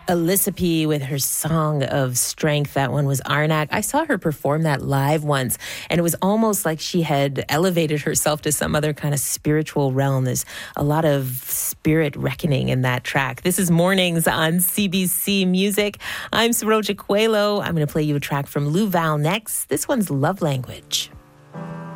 Alyssa P with her Song of Strength. That one was Arnak. I saw her perform that live once, and it was almost like she had elevated herself to some other kind of spiritual realm. There's a lot of spirit reckoning in that track. This is Mornings on CBC Music. I'm Saroja Coelho. I'm going to play you a track from Lou Val next. This one's Love Language.